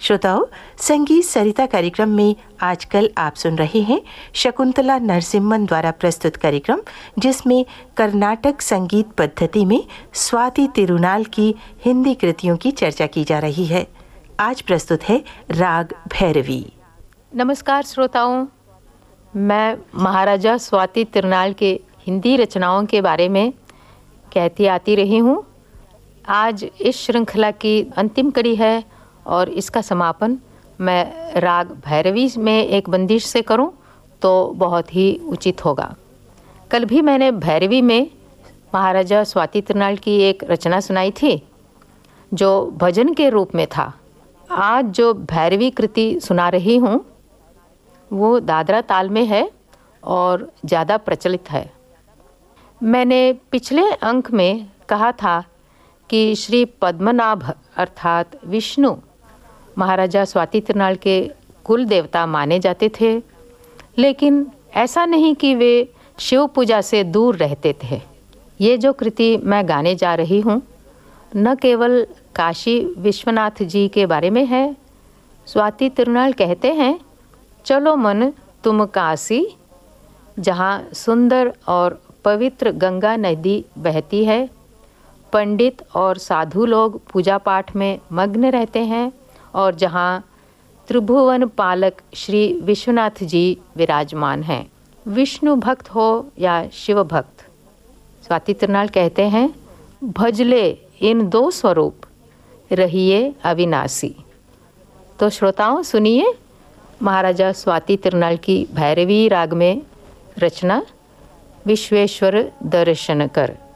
श्रोताओं, संगीत सरिता कार्यक्रम में आजकल आप सुन रहे हैं शकुंतला नरसिम्हन द्वारा प्रस्तुत कार्यक्रम, जिसमें कर्नाटक संगीत पद्धति में स्वाति तिरुनाल की हिंदी कृतियों की चर्चा की जा रही है। आज प्रस्तुत है राग भैरवी। नमस्कार श्रोताओं, मैं महाराजा स्वाति तिरुनाल के हिंदी रचनाओं के बारे में कहती आती रही हूँ। आज इस श्रृंखला की अंतिम कड़ी है और इसका समापन मैं राग भैरवी में एक बंदिश से करूं तो बहुत ही उचित होगा। कल भी मैंने भैरवी में महाराजा स्वाति तिरुनाल की एक रचना सुनाई थी जो भजन के रूप में था। आज जो भैरवी कृति सुना रही हूं वो दादरा ताल में है और ज़्यादा प्रचलित है। मैंने पिछले अंक में कहा था कि श्री पद्मनाभ अर्थात विष्णु महाराजा स्वाति तिरुनाल के कुल देवता माने जाते थे, लेकिन ऐसा नहीं कि वे शिव पूजा से दूर रहते थे। ये जो कृति मैं गाने जा रही हूँ न केवल काशी विश्वनाथ जी के बारे में है। स्वाति तिरुनाल कहते हैं, चलो मन तुम काशी, जहाँ सुंदर और पवित्र गंगा नदी बहती है। पंडित और साधु लोग पूजा पाठ में मग्न रहते हैं और जहाँ त्रिभुवन पालक श्री विश्वनाथ जी विराजमान हैं। विष्णु भक्त हो या शिव भक्त, स्वाति तिरुनाल कहते हैं, भजले इन दो स्वरूप रहिए अविनाशी। तो श्रोताओं सुनिए महाराजा स्वाति तिरुनाल की भैरवी राग में रचना विश्वेश्वर दर्शन कर।